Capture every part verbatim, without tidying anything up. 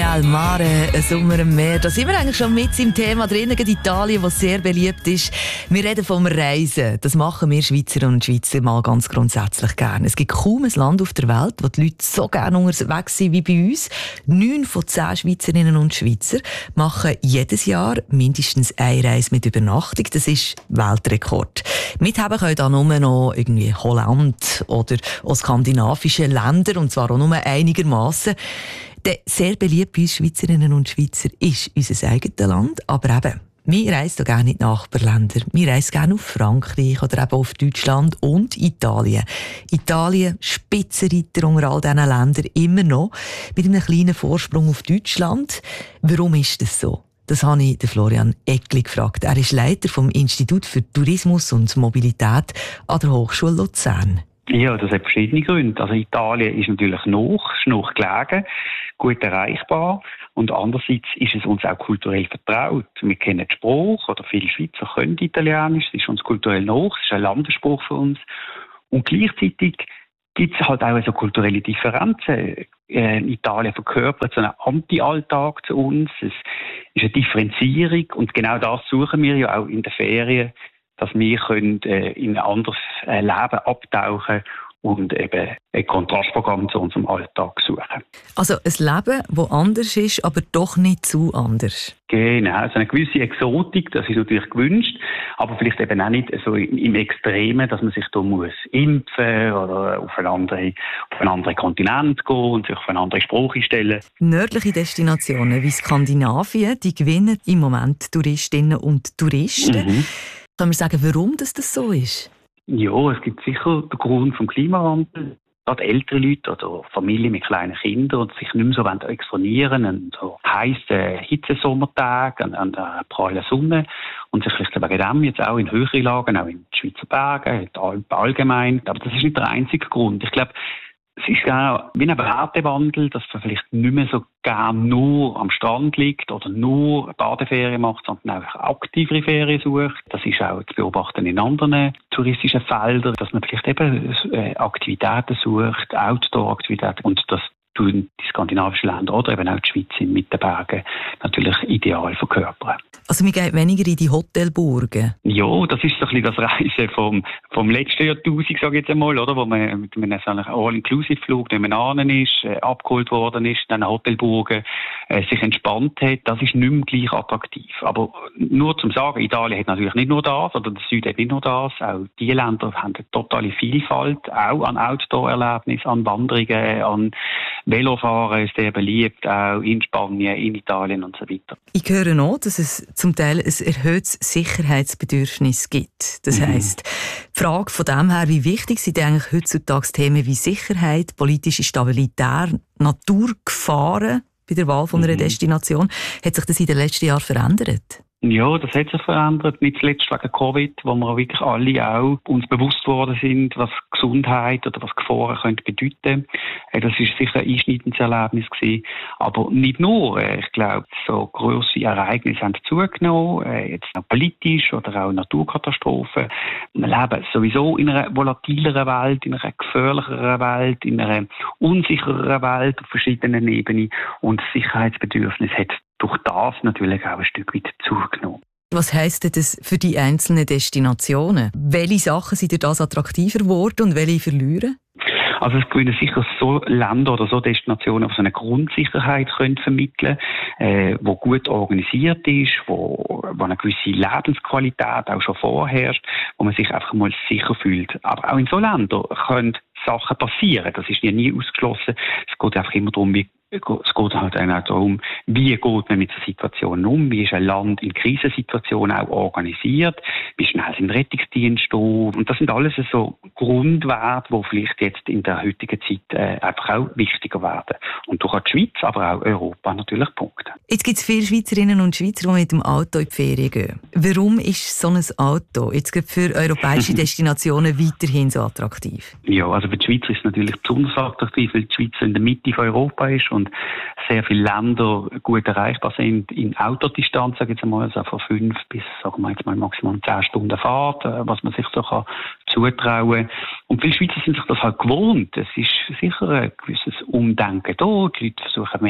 al mare, ein Sommer im Meer. Da sind wir eigentlich schon mit im Thema drin, in Italien, das sehr beliebt ist. Wir reden vom Reisen. Das machen wir Schweizer und Schweizer mal ganz grundsätzlich gerne. Es gibt kaum ein Land auf der Welt, wo die Leute so gerne unterwegs sind wie bei uns. Neun von zehn Schweizerinnen und Schweizer machen jedes Jahr mindestens eine Reise mit Übernachtung. Das ist Weltrekord. Mithaben können da nur noch irgendwie Holland oder auch skandinavische Länder, und zwar auch nur einigermaßen. Der sehr beliebt bei uns Schweizerinnen und Schweizer ist unser eigenes Land, aber eben, wir reisen gerne in die Nachbarländer. Wir reisen gerne auf Frankreich oder eben auf Deutschland und Italien. Italien, Spitzenreiter unter all diesen Ländern, immer noch, mit einem kleinen Vorsprung auf Deutschland. Warum ist das so? Das habe ich den Florian Eckli gefragt. Er ist Leiter vom Institut für Tourismus und Mobilität an der Hochschule Luzern. Ja, das hat verschiedene Gründe. Also Italien ist natürlich nah, ist nah gelegen, gut erreichbar. Und andererseits ist es uns auch kulturell vertraut. Wir kennen den Spruch, oder viele Schweizer können Italienisch, es ist uns kulturell nah, es ist ein Landesspruch für uns. Und gleichzeitig gibt es halt auch so kulturelle Differenzen. Äh, Italien verkörpert so einen Anti-Alltag zu uns. Es ist eine Differenzierung und genau das suchen wir ja auch in den Ferien, dass wir können, äh, in ein anderes äh, Leben abtauchen und eben ein Kontrastprogramm zu unserem Alltag suchen. Also ein Leben, das anders ist, aber doch nicht zu anders. Genau, also eine gewisse Exotik, das ist natürlich gewünscht, aber vielleicht eben auch nicht so im Extremen, dass man sich da muss impfen oder auf einen anderen, auf einen anderen Kontinent gehen und sich auf eine andere Sprache stellen. Nördliche Destinationen wie Skandinavien, die gewinnen im Moment Touristinnen und Touristen. Mhm. Können wir sagen, warum das, das so ist? Ja, es gibt sicher den Grund vom Klimawandel. Gerade ältere Leute oder Familien mit kleinen Kindern und sich nicht mehr so exponieren an so heissen Hitzesommertagen, an, an der prallen Sonne und sich vielleicht wegen dem jetzt auch in höhere Lagen, auch in den Schweizer Bergen, in den Alpen allgemein. Aber das ist nicht der einzige Grund. Ich glaube, es ist auch wie ein Wertewandel, dass man vielleicht nicht mehr so gern nur am Strand liegt oder nur Badeferien macht, sondern auch aktivere Ferien sucht. Das ist auch zu beobachten in anderen touristischen Feldern, dass man vielleicht eben Aktivitäten sucht, Outdoor-Aktivitäten, und das tun die skandinavischen Länder oder eben auch die Schweiz mit den Bergen natürlich ideal verkörpern. Also wir gehen weniger in die Hotelburgen? Ja, das ist so ein bisschen das Reisen vom, vom letzten Jahrtausend, sage ich jetzt einmal, oder? Wo man mit einem All-Inclusive-Flug, wenn man an ist, äh, abgeholt worden ist, dann Hotelburgen äh, sich entspannt hat. Das ist nicht mehr gleich attraktiv. Aber nur zum Sagen, Italien hat natürlich nicht nur das, oder der Süden hat nicht nur das. Auch diese Länder haben eine totale Vielfalt, auch an Outdoor-Erlebnissen, an Wanderungen, an Velofahren ist sehr beliebt, auch in Spanien, in Italien und so weiter. Ich höre noch, dass es zum Teil ein erhöhtes Sicherheitsbedürfnis gibt. Das heisst, mhm. die Frage von dem her, wie wichtig sind eigentlich heutzutage Themen wie Sicherheit, politische Stabilität, Naturgefahren bei der Wahl von einer mhm. Destination, hat sich das in den letzten Jahren verändert? Ja, das hat sich verändert, nicht zuletzt wegen Covid, wo wir wirklich alle auch uns bewusst worden sind, was Gesundheit oder was Gefahren könnte bedeuten. Das ist sicher ein einschneidendes Erlebnis gewesen. Aber nicht nur. Ich glaube, so grosse Ereignisse haben zugenommen, jetzt auch politisch oder auch Naturkatastrophen. Wir leben sowieso in einer volatileren Welt, in einer gefährlicheren Welt, in einer unsichereren Welt auf verschiedenen Ebenen. Und das Sicherheitsbedürfnis hat durch das natürlich auch ein Stück weit zugenommen. Was heisst das für die einzelnen Destinationen? Welche Sachen sind durch das attraktiver geworden und welche verlieren? Also es gewinnen sicher so Länder oder so Destinationen, die so eine Grundsicherheit können vermitteln können, äh, die gut organisiert ist, wo, wo eine gewisse Lebensqualität auch schon vorherrscht, wo man sich einfach mal sicher fühlt. Aber auch in so Ländern können Sachen passieren. Das ist ja nie ausgeschlossen. Es geht einfach immer darum, wie Es geht halt auch darum, wie geht man mit der Situation um, wie ist ein Land in Krisensituationen auch organisiert, wie schnell sind Rettungsdienste da. Und das sind alles so Grundwerte, die vielleicht jetzt in der heutigen Zeit äh, einfach auch wichtiger werden. Und durch die Schweiz, aber auch Europa natürlich punkten. Jetzt gibt es viele Schweizerinnen und Schweizer, die mit dem Auto in die Ferien gehen. Warum ist so ein Auto jetzt für europäische Destinationen weiterhin so attraktiv? Ja, also für die Schweizer ist es natürlich besonders attraktiv, weil die Schweiz in der Mitte von Europa ist und sehr viele Länder gut erreichbar sind in Autodistanz, sage ich jetzt einmal, also von fünf bis, sagen wir jetzt mal, maximal zehn Stunden Fahrt, was man sich so kann zutrauen. Und viele Schweizer sind sich das halt gewohnt. Es ist sicher ein gewisses Umdenken da. Die Leute versuchen mehr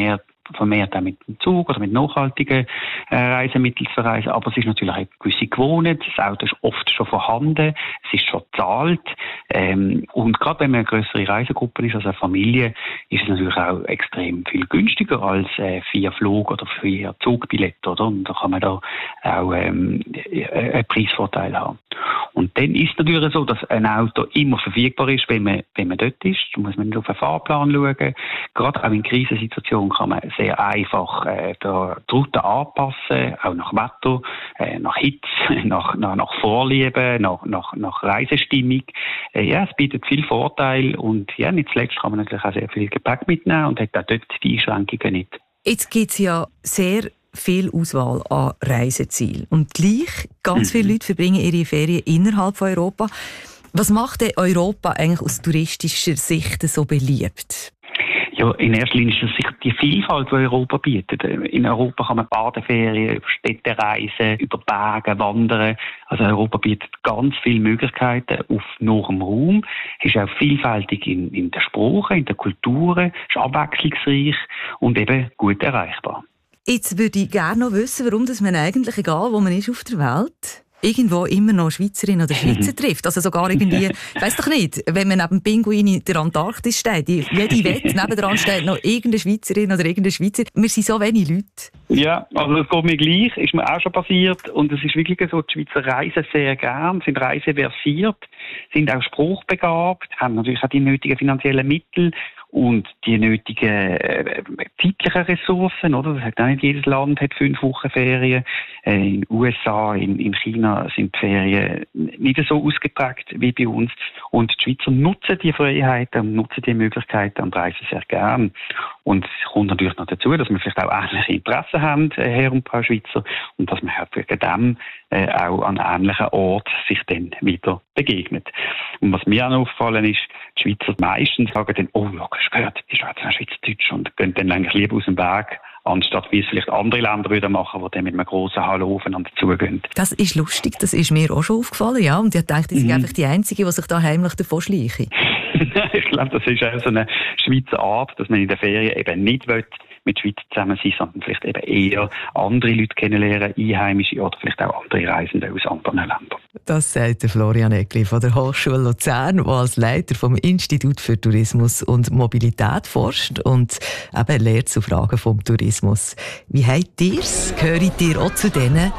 vermehrt auch mit dem Zug oder mit nachhaltigen äh, Reisemitteln zu reisen. Aber es ist natürlich eine gewisse Gewohnheit. Das Auto ist oft schon vorhanden. Es ist schon bezahlt. Ähm, und gerade wenn man eine grössere Reisegruppe ist, also eine Familie, ist es natürlich auch extrem viel günstiger als äh, vier Flug- oder vier Zugbillette, oder? Und da kann man da auch ähm, einen Preisvorteil haben. Und dann ist es natürlich so, dass ein Auto immer verfügbar ist, wenn man, wenn man dort ist. Da muss man nicht auf den Fahrplan schauen. Gerade auch in Krisensituationen kann man sehr einfach äh, die Route anpassen, auch nach Wetter, äh, nach Hitze, nach, nach, nach Vorlieben, nach, nach, nach Reisestimmung. Äh, ja, es bietet viel Vorteil und ja, nicht zuletzt kann man natürlich auch sehr viel Gepäck mitnehmen und hat auch dort die Einschränkungen nicht. Jetzt gibt es ja sehr viel Auswahl an Reisezielen. Und gleich, ganz viele Leute verbringen ihre Ferien innerhalb von Europa. Was macht denn Europa eigentlich aus touristischer Sicht so beliebt? Ja, in erster Linie ist es sicher die Vielfalt, die Europa bietet. In Europa kann man Badeferien, über Städte reisen, über Berge wandern. Also Europa bietet ganz viele Möglichkeiten auf nahem Raum. Es ist auch vielfältig in, in der Sprache, in der Kultur, ist abwechslungsreich und eben gut erreichbar. Jetzt würde ich gerne noch wissen, warum dass man eigentlich, egal wo man ist auf der Welt, irgendwo immer noch Schweizerin oder Schweizer trifft. Also sogar irgendwie, ich weiss doch nicht, wenn man neben dem Pinguin in der Antarktis steht, jede Wette nebendran steht noch irgendeine Schweizerin oder irgendein Schweizer. Wir sind so wenig Leute. Ja, also das geht mir gleich, ist mir auch schon passiert. Und es ist wirklich so, die Schweizer reisen sehr gern, sind reiseversiert, sind auch spruchbegabt, haben natürlich auch die nötigen finanziellen Mittel und die nötigen äh, zeitlichen Ressourcen, oder? Das hat auch nicht jedes Land hat fünf Wochen Ferien. Äh, in den U S A, in, in China sind die Ferien nicht so ausgeprägt wie bei uns. Und die Schweizer nutzen die Freiheiten und nutzen die Möglichkeiten und reisen sehr gern. Und es kommt natürlich noch dazu, dass wir vielleicht auch ähnliche Interessen haben, äh, Herr und Frau Schweizer, und dass man halt wegen dem äh, auch an ähnlichen Orten sich dann wieder begegnet. Und was mir auch noch auffallen ist, die Schweizer meistens sagen dann, oh ja, hast du gehört, die Schweizer sind Schweizerdeutsch und gehen dann eigentlich lieber aus dem Weg, anstatt wie es vielleicht andere Länder würden machen, die dann mit einem grossen Hallo aufeinander zugehen. Das ist lustig, das ist mir auch schon aufgefallen, ja. Und ich dachte, ich mhm. sind einfach die Einzige, die sich da heimlich davon schleichen. Ich glaube, das ist auch so eine Schweizer Art, dass man in der Ferien eben nicht will, mit Schweizer zusammen sein, sondern vielleicht eben eher andere Leute kennenlernen, Einheimische oder vielleicht auch andere Reisende aus anderen Ländern. Das sagt der Florian Egli von der Hochschule Luzern, der als Leiter vom Institut für Tourismus und Mobilität forscht und eben lehrt zu Fragen vom Tourismus. Wie habt ihr es? Gehört ihr auch zu denen,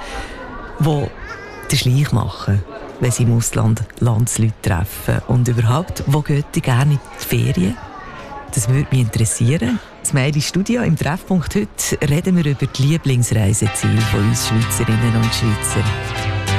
die den Schleich machen, wenn sie im Ausland Landsleute treffen? Und überhaupt, wo geht ihr gerne in die Ferien? Das würde mich interessieren. Das Mail ins Studio. Im Treffpunkt heute reden wir über die Lieblingsreiseziele von uns Schweizerinnen und Schweizer.